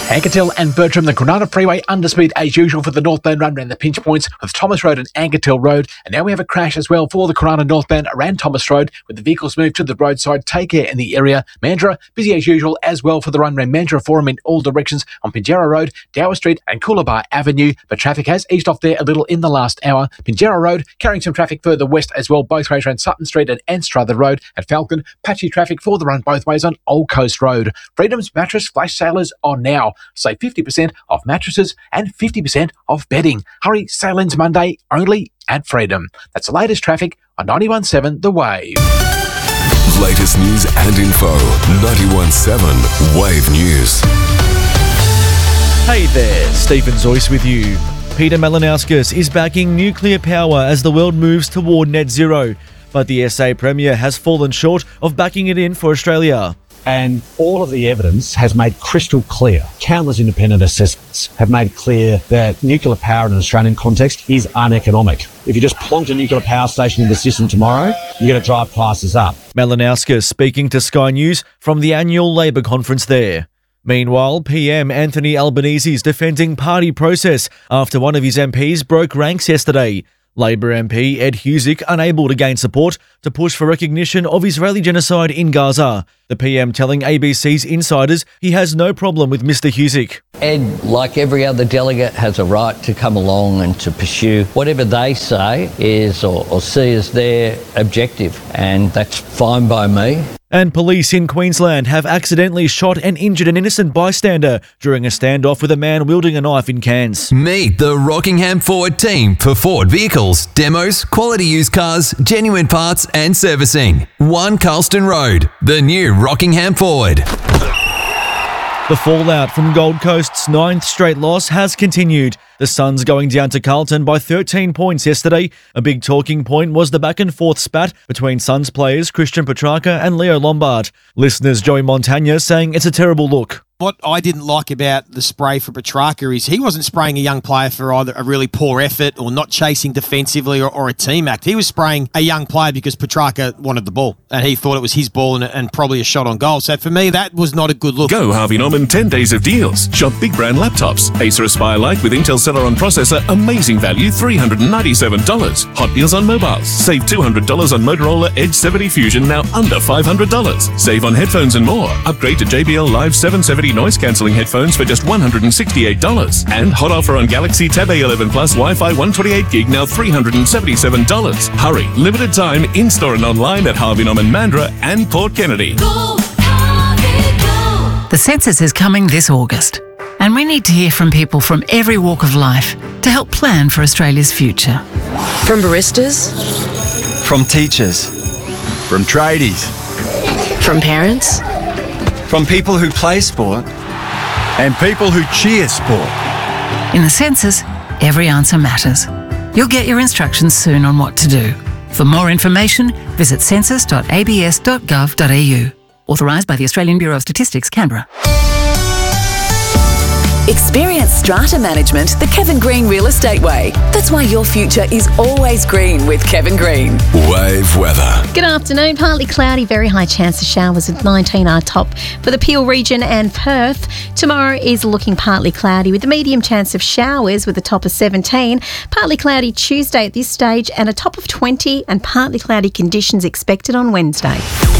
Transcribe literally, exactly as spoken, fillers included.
Anquetil and Bertram, the Granada Freeway underspeed as usual for the northbound run around the pinch points with Thomas Road and Anquetil Road. And now we have a crash as well for the Granada northbound around Thomas Road with the vehicles moved to the roadside. Take care in the area. Mandurah, busy as usual as well for the run around Mandurah Forum in all directions on Pinjarra Road, Dower Street and Coolabah Avenue. But traffic has eased off there a little in the last hour. Pinjarra Road carrying some traffic further west as well, both ways around Sutton Street and Anstruther Road. At Falcon, patchy traffic for the run both ways on Old Coast Road. Freedom's mattress flash sales on now. Save fifty percent off mattresses and fifty percent off bedding. Hurry, sale ends Monday only at Freedom. That's the latest traffic on ninety-one point seven The Wave. Latest news and info. ninety-one point seven Wave News. Hey there, Stephen Zoyce with you. Peter Malinauskas is backing nuclear power as the world moves toward net zero. But the S A Premier has fallen short of backing it in for Australia. And all of the evidence has made crystal clear, countless independent assessments have made clear that nuclear power in an Australian context is uneconomic. If you just plonk a nuclear power station in the system tomorrow, you're going to drive prices up. Malinauskas speaking to Sky News from the annual Labor conference there. Meanwhile, P M Anthony Albanese is defending party process after one of his M Ps broke ranks yesterday. Labor M P Ed Husic unable to gain support to push for recognition of Israeli genocide in Gaza. The P M telling A B C's Insiders he has no problem with Mister Husic. Ed, like every other delegate, has a right to come along and to pursue whatever they say is or, or see as their objective, and that's fine by me. And police in Queensland have accidentally shot and injured an innocent bystander during a standoff with a man wielding a knife in Cairns. Meet the Rockingham Ford team for Ford vehicles, demos, quality used cars, genuine parts and servicing. one Carlston Road, the new Rockingham Ford. The fallout from Gold Coast's ninth straight loss has continued. The Suns going down to Carlton by thirteen points yesterday. A big talking point was the back and forth spat between Suns players Christian Petrarca and Leo Lombard. Listeners Joey Montagna saying it's a terrible look. What I didn't like about the spray for Petrarca is he wasn't spraying a young player for either a really poor effort or not chasing defensively or, or a team act. He was spraying a young player because Petrarca wanted the ball and he thought it was his ball and, and probably a shot on goal. So for me, that was not a good look. Go Harvey Norman ten days of deals. Shop big brand laptops. Acer Aspire Lite with Intel Celeron processor, amazing value, three hundred ninety-seven dollars. Hot deals on mobiles. Save two hundred dollars on Motorola Edge seventy Fusion, now under five hundred dollars. Save on headphones and more. Upgrade to J B L Live seven seventy noise cancelling headphones for just one hundred sixty-eight dollars. And hot offer on Galaxy Tab A eleven Plus Wi-Fi one twenty-eight gig, now three hundred seventy-seven dollars. Hurry, limited time, in-store and online at Harvey Norman Mandurah and Port Kennedy. Go, Harvey, go. The census is coming this August, and we need to hear from people from every walk of life to help plan for Australia's future. From baristas, from teachers, from tradies, from parents, from people who play sport and people who cheer sport. In the census, every answer matters. You'll get your instructions soon on what to do. For more information, visit census dot a b s dot gov dot a u. Authorised by the Australian Bureau of Statistics, Canberra. Experience strata management the Kevin Green Real Estate way. That's why your future is always green with Kevin Green. Wave weather. Good afternoon. Partly cloudy, very high chance of showers with nineteen our top for the Peel region and Perth. Tomorrow is looking partly cloudy with a medium chance of showers with a top of seventeen. Partly cloudy Tuesday at this stage and a top of twenty, and partly cloudy conditions expected on Wednesday.